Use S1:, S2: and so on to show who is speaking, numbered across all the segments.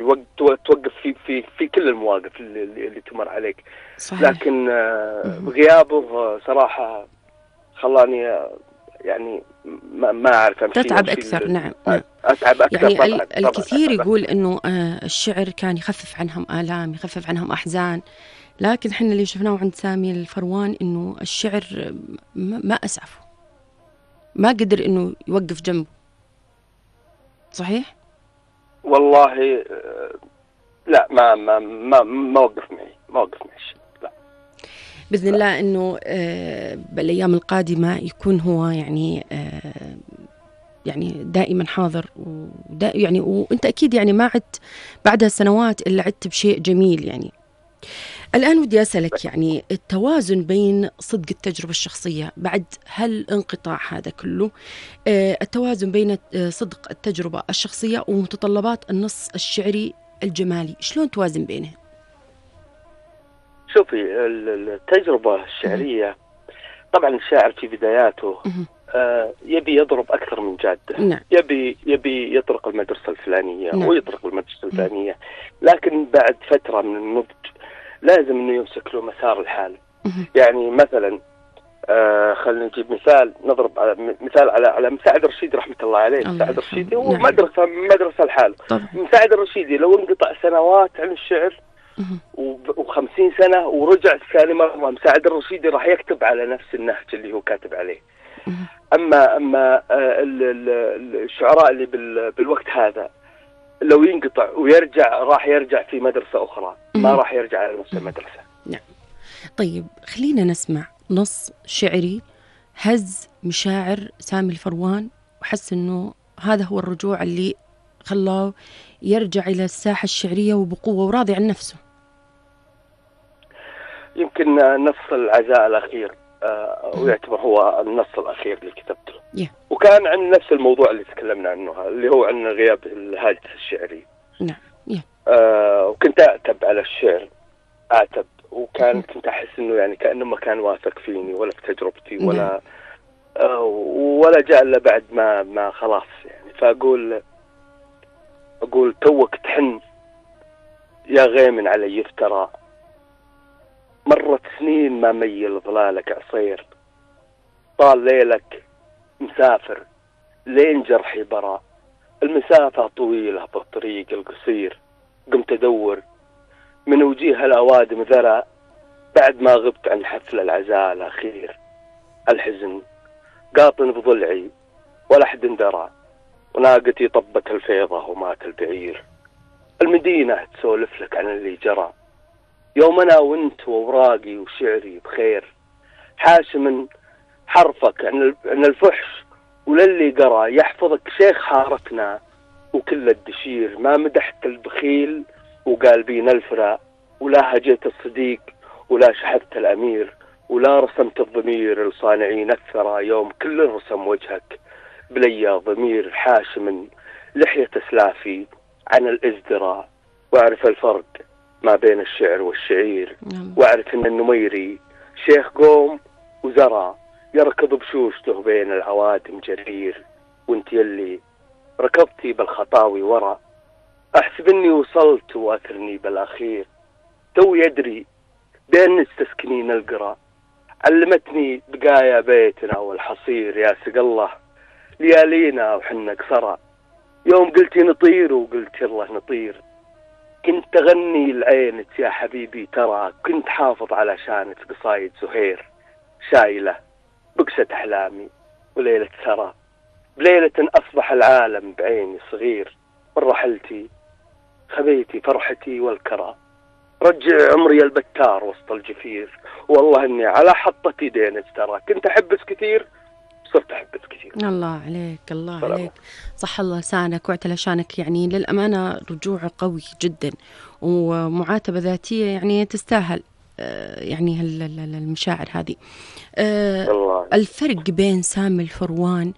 S1: توقف في كل المواقف اللي تمر عليك.
S2: صحيح.
S1: لكن غيابه صراحة خلاني يعني ما أعرف أمشي.
S2: تتعب أكثر. نعم.
S1: أتعب أكثر.
S2: يعني
S1: طبعا
S2: الكثير
S1: طبعاً.
S2: يقول إنه الشعر كان يخفف عنهم آلام، يخفف عنهم أحزان، لكن حنا اللي شفناه عند سامي الفروان إنه الشعر ما أسعفه، ما قدر إنه يوقف جنبه. صحيح؟
S1: والله لا، ما وقف معي الشيء. لا.
S2: بإذن الله إنه بالأيام القادمة يكون هو يعني دائما حاضر، يعني وأنت أكيد يعني ما عدت بعد هالسنوات إلا عدت بشيء جميل. يعني الآن ودي أسألك يعني التوازن بين صدق التجربة الشخصية بعد هالانقطاع هذا كله، التوازن بين صدق التجربة الشخصية ومتطلبات النص الشعري الجمالي، شلون توازن بينهم؟
S1: شوفي، التجربة الشعرية طبعا الشاعر في بداياته يبي يضرب أكثر من جادة.
S2: نعم.
S1: يبي يطرق المدرسة الفلانية.
S2: نعم.
S1: ويطرق المدرسة الفلانية. لكن بعد فترة من النضج لازم إنه يمسك له مسار الحال. يعني مثلا خلينا نجيب مثال، نضرب مثال على مساعد الرشيدي رحمة الله عليه. مساعد الرشيدي هو
S2: نعم.
S1: مدرسة لحاله. مساعد الرشيدي لو انقطع سنوات عن الشعر و50 سنة ورجع ثاني مرة، مساعد الرشيدي راح يكتب على نفس النهج اللي هو كاتب عليه. أما الشعراء اللي بالوقت هذا لو ينقطع ويرجع راح يرجع في مدرسة أخرى، ما راح يرجع على نفس المدرسة.
S2: نعم. طيب خلينا نسمع نص شعري هز مشاعر سامي الفروان وحس إنه هذا هو الرجوع اللي خلاه يرجع إلى الساحة الشعرية وبقوة وراضي عن نفسه.
S1: يمكن نص العزاء الأخير ويعتبر هو النص الأخير اللي كتبته. وكان عن نفس الموضوع اللي تكلمنا عنه، اللي هو عن غياب الهاجس الشعري.
S2: نعم.
S1: وكنت أعتب على الشعر، كنت أحس إنه يعني كأنه ما كان واثق فيني ولا في تجربتي ولا جاء إلا بعد ما خلاص يعني. فأقول توك تحن يا غيم علي يفترى، مرت سنين ما ميل ظلالك عصير، طال ليلك مسافر لين جرحي برا، المسافة طويلة بالطريق القصير، قمت أدور من وجيه الأوادم ذرى، بعد ما غبت عن حفل العزاء الأخير، الحزن قاطن بضلعي ولا حد درى، وناقتي طبت الفيضة ومات البعير، المدينة تسولف لك عن اللي جرى، يوم أنا وانت ووراقي وشعري بخير، حاش من حرفك عن الفحش وللي قرى، يحفظك شيخ حارتنا وكل الدشير، ما مدحت البخيل وقال بينا الفراء، ولا هجيت الصديق ولا شحذت الأمير، ولا رسمت الضمير لصانعين الثرى، يوم كل رسم وجهك بليا ضمير، حاش من لحية سلافي عن الازدراء، واعرف الفرق ما بين الشعر والشعير، واعرف ان النميري شيخ قوم وزرى، يركض بشوشته بين العوادم جرير، وانت يلي ركضتي بالخطاوي ورا، احسب اني وصلت واثرني بالاخير، تو يدري بين تسكنين القرى، علمتني بقايا بيتنا والحصير، يا سق الله ليالينا وحنا قصرى، يوم قلتي نطير وقلت يلا نطير، كنت تغني لعينك يا حبيبي ترى، كنت حافظ على شانك قصايد زهير، شايلة بقسة أحلامي وليلة ثرى، بليلة أصبح العالم بعيني صغير، من رحلتي خبيتي فرحتي والكرى، رجع عمري البتار وسط الجفير، والله إني على حطة يدينك ترى، كنت أحبك كثير صرت أحبك كثير.
S2: الله عليك الله عليك، صح الله لسانك واعتلى شانك. يعني للأمانة رجوع قوي جدا ومعاتبة ذاتية يعني تستاهل يعني المشاعر هذه. الفرق بين سامي الفروان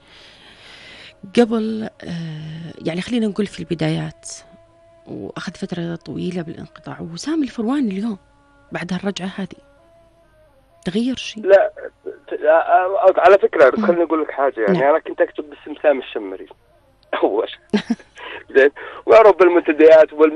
S2: قبل يعني خلينا نقول في البدايات وأخذ فترة طويلة بالانقطاع، وسامي الفروان اليوم بعد هالرجعة هذه تغير شيء؟
S1: لا على فكرة خليني أقول لك حاجة يعني. أنا كنت أكتب باسم سامي الشمري أول زين، وأعرف بالمنتديات